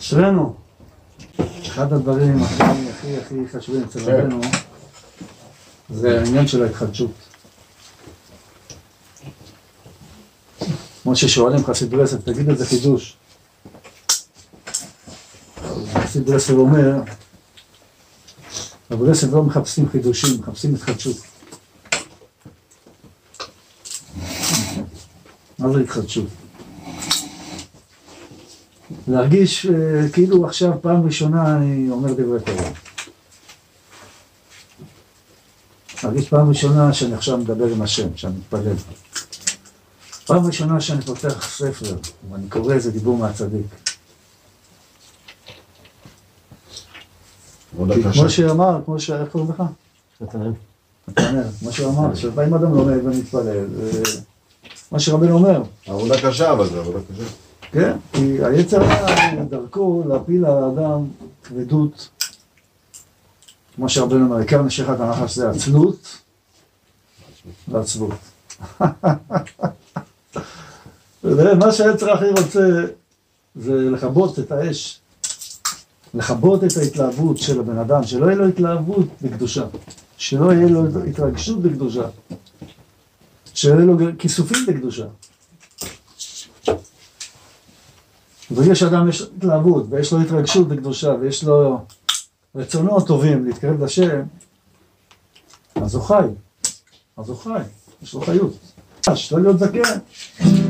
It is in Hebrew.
אשרנו, אחד הדברים הכי חשובים אצל רבנו זה העניין של ההתחדשות. כמו ששואלים חסיד ברסלב, תגיד איזה חידוש. חסיד ברסלב אומר, ברסלב לא מחפשים חידושים, מחפשים התחדשות. מה זה התחדשות? להרגיש כאילו עכשיו פעם ראשונה אני אומר דברי תורה. להרגיש פעם ראשונה שאני עכשיו מדבר עם השם, שאני מתפלל. פעם ראשונה שאני פותח ספר, ואני קורא איזה דיבור מהצדיק. כמו שאמר, איך קוראים לך? נתנאל. כמו שאמר, שבאים אדם לומד ומתפלל. מה שרבנו אומר. עבודה קשה, אבל זה עבודה קשה. כן, כי היצר היה דרכו להפיל על האדם כבדות, כמו שהרבנו אומר, עיקר נשיכת הנחש זה עצלות ועצבות. מה שהיצר הכי רוצה זה לכבות את האש, לכבות את ההתלהבות של הבן אדם, שלא יהיה לו התלהבות בקדושה, שלא יהיה לו התרגשות בקדושה, שלא יהיה לו כיסופים בקדושה. ויש אדם, יש התלהבות, ויש לו התרגשות בקדושה, ויש לו רצונות טובים להתקרב לשם, אז הוא חי, יש לו חיות. לא להיות זקן.